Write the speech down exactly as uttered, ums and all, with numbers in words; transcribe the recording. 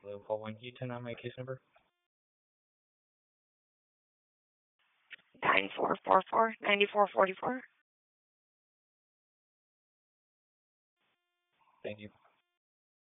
Hello, call one. Can you turn on my case number? Nine four four four ninety four forty four. Thank you.